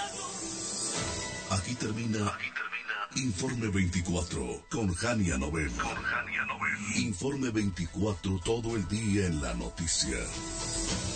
Aquí termina Informe 24 con Jania Nobel. Informe 24 todo el día en la noticia.